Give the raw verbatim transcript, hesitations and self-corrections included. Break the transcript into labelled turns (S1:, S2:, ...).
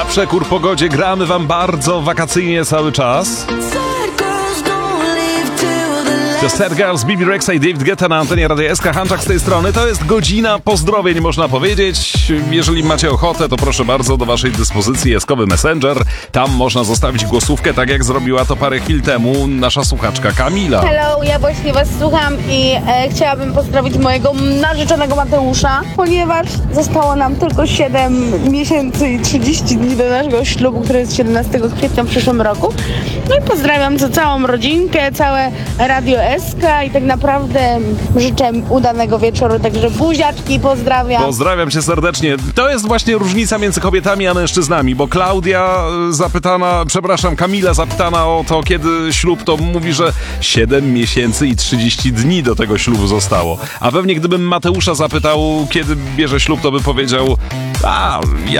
S1: przekór pogodzie gramy wam bardzo wakacyjnie cały czas. To Sad Girls, Bibi Rexha i David Guetta na antenie Radia S K. Hanczak z tej strony. To jest godzina pozdrowień, można powiedzieć. Jeżeli macie ochotę, to proszę bardzo, do waszej dyspozycji Eskowy Messenger. Tam można zostawić głosówkę, tak jak zrobiła to parę chwil temu nasza słuchaczka Kamila.
S2: Hello, ja właśnie was słucham i e, chciałabym pozdrowić mojego narzeczonego Mateusza, ponieważ zostało nam tylko siedem miesięcy i trzydzieści dni do naszego ślubu, który jest siedemnastego kwietnia w przyszłym roku. No i pozdrawiam za całą rodzinkę, całe Radio S K i tak naprawdę życzę udanego wieczoru, także buziaczki, pozdrawiam.
S1: Pozdrawiam cię serdecznie. To jest właśnie różnica między kobietami a mężczyznami, bo Klaudia zapytana, przepraszam, Kamila zapytana o to, kiedy ślub, to mówi, że siedem miesięcy i trzydzieści dni do tego ślubu zostało. A pewnie gdybym Mateusza zapytał, kiedy bierze ślub, to by powiedział, a ja